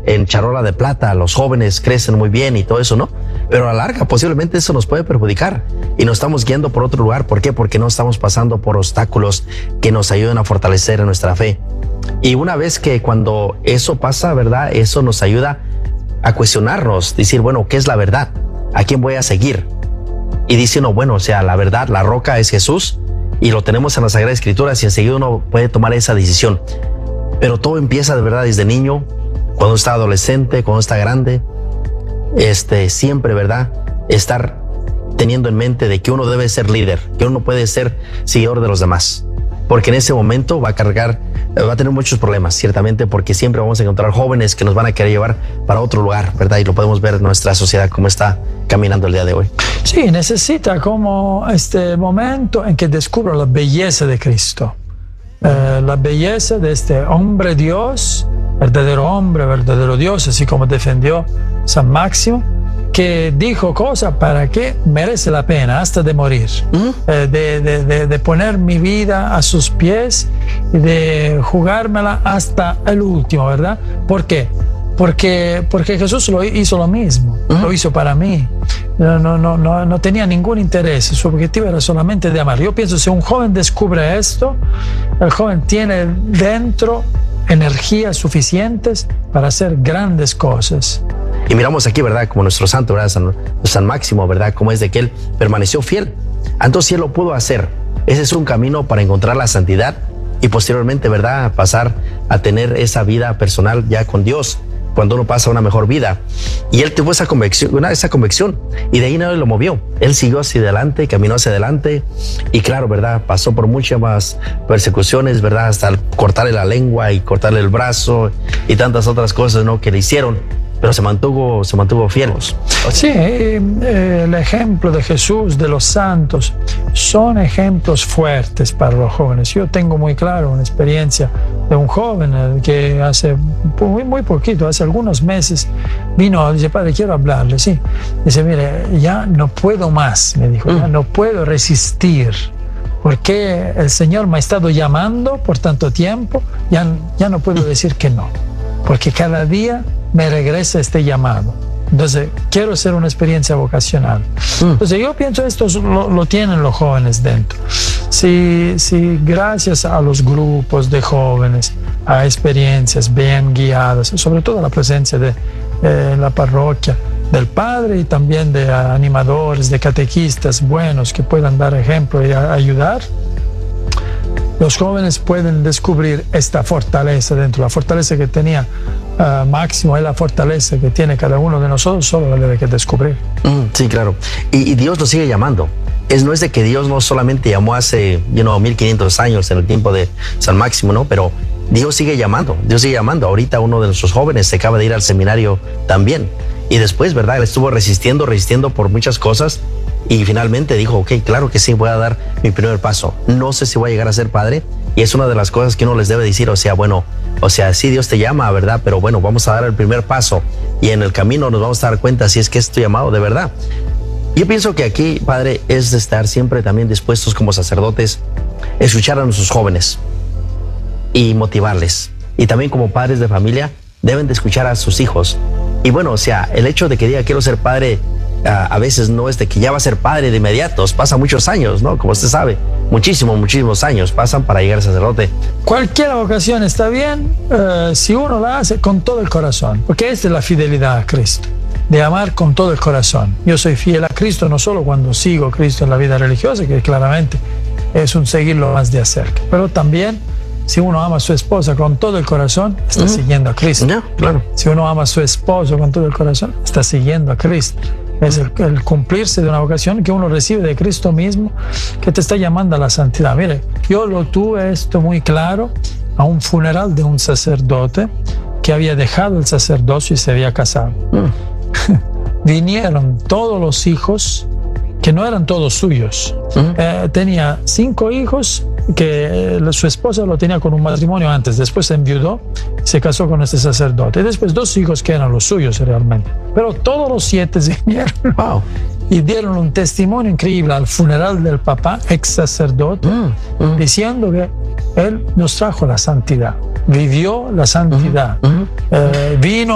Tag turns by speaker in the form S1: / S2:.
S1: en charola de plata, los jóvenes crecen muy bien y todo eso, ¿no? Pero a la larga posiblemente eso nos puede perjudicar y nos estamos guiando por otro lugar. ¿Por qué? Porque no estamos pasando por obstáculos que nos ayuden a fortalecer nuestra fe. Y una vez que cuando eso pasa, ¿verdad? Eso nos ayuda a cuestionarnos, decir, bueno, ¿qué es la verdad? ¿A quién voy a seguir? Y dice uno, bueno, o sea, la verdad, la roca es Jesús y lo tenemos en las Sagradas Escrituras y enseguida uno puede tomar esa decisión. Pero todo empieza de verdad desde niño, cuando está adolescente, cuando está grande, siempre, ¿verdad? Estar teniendo en mente de que uno debe ser líder, que uno puede ser seguidor de los demás. Porque en ese momento va a tener muchos problemas, ciertamente, porque siempre vamos a encontrar jóvenes que nos van a querer llevar para otro lugar, ¿verdad? Y lo podemos ver en nuestra sociedad cómo está caminando el día de hoy.
S2: Sí, necesita como este momento en que descubra la belleza de Cristo. La belleza de este hombre Dios, verdadero hombre, verdadero Dios, así como defendió San Máximo, que dijo cosas para que merece la pena hasta de morir, de poner mi vida a sus pies y de jugármela hasta el último, ¿verdad? ¿Por qué? Porque Jesús hizo lo mismo, lo hizo para mí. No tenía ningún interés, su objetivo era solamente de amar. Yo pienso, si un joven descubre esto, el joven tiene dentro energías suficientes para hacer grandes cosas.
S1: Y miramos aquí, ¿verdad? Como nuestro santo, ¿verdad? San Máximo, ¿verdad? Como es de que él permaneció fiel. Entonces, si él lo pudo hacer, ese es un camino para encontrar la santidad y posteriormente, ¿verdad? Pasar a tener esa vida personal ya con Dios, cuando uno pasa una mejor vida. Y él tuvo esa convicción y de ahí nadie lo movió. Él siguió hacia adelante, caminó hacia adelante y claro, ¿verdad? Pasó por muchas más persecuciones, ¿verdad? Hasta cortarle la lengua y cortarle el brazo y tantas otras cosas, ¿no? Que le hicieron. Pero se mantuvo fiel.
S2: Sí, el ejemplo de Jesús, de los santos, son ejemplos fuertes para los jóvenes. Yo tengo muy claro una experiencia de un joven que hace muy poquito, hace algunos meses, vino, dice, padre, quiero hablarle, sí. Dice, mire, ya no puedo más, me dijo, ya no puedo resistir. Porque el Señor me ha estado llamando por tanto tiempo, ya no puedo decir que no. Porque cada día me regresa este llamado. Entonces, quiero hacer una experiencia vocacional. Entonces, yo pienso esto lo tienen los jóvenes dentro. Si gracias a los grupos de jóvenes, a experiencias bien guiadas, sobre todo a la presencia de la parroquia, del padre y también de animadores, de catequistas buenos que puedan dar ejemplo y ayudar, los jóvenes pueden descubrir esta fortaleza dentro. La fortaleza que tenía Máximo es la fortaleza que tiene cada uno de nosotros, solo la debe que descubrir.
S1: Sí, claro. Y Dios nos sigue llamando. No es de que Dios no solamente llamó hace 1500 años en el tiempo de San Máximo, ¿no? Pero Dios sigue llamando, Ahorita uno de nuestros jóvenes se acaba de ir al seminario también. Y después, ¿verdad? Él estuvo resistiendo por muchas cosas. Y finalmente dijo, ok, claro que sí, voy a dar mi primer paso. No sé si voy a llegar a ser padre. Y es una de las cosas que uno les debe decir, sí, Dios te llama, ¿verdad? Pero bueno, vamos a dar el primer paso. Y en el camino nos vamos a dar cuenta si es que es tu llamado de verdad. Yo pienso que aquí, padre, es de estar siempre también dispuestos como sacerdotes, escuchar a nuestros jóvenes y motivarles. Y también como padres de familia, deben de escuchar a sus hijos. Y bueno, el hecho de que diga quiero ser padre, a veces no es de que ya va a ser padre de inmediato, pasa muchos años, ¿no? Como usted sabe, muchísimos años pasan para llegar a sacerdote.
S2: Cualquier vocación está bien si uno la hace con todo el corazón, porque esta es la fidelidad a Cristo, de amar con todo el corazón. Yo soy fiel a Cristo no solo cuando sigo a Cristo en la vida religiosa, que claramente es un seguirlo más de cerca, pero también si uno ama a su esposa con todo el corazón, está siguiendo a Cristo.
S1: Claro.
S2: Si uno ama a su esposo con todo el corazón, está siguiendo a Cristo. Es el cumplirse de una vocación que uno recibe de Cristo mismo, que te está llamando a la santidad. Mire, yo lo tuve esto muy claro a un funeral de un sacerdote que había dejado el sacerdocio y se había casado. Vinieron todos los hijos, que no eran todos suyos. Tenía 5 hijos, que su esposa lo tenía con un matrimonio antes, después se enviudó, se casó con este sacerdote, y después 2 hijos que eran los suyos realmente, pero todos los 7 vinieron y dieron un testimonio increíble al funeral del papá, ex sacerdote, diciendo que él nos trajo la santidad, vivió la santidad, vino